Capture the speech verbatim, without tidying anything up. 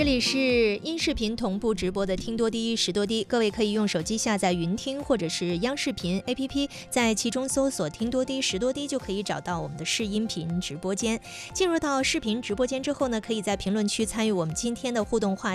这里是音视频同步直播的听多滴识多滴，各位可以用手机下载云听或者是央视频 A P P， 在其中搜索听多滴识多滴就可以找到我们的视音频直播间。进入到视频直播间之后呢，可以在评论区参与我们今天的互动话